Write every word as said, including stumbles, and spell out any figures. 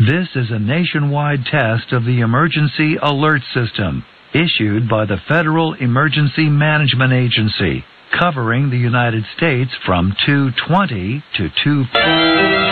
This is a nationwide test of the Emergency Alert System, issued by the Federal Emergency Management Agency, covering the United States from two twenty to two...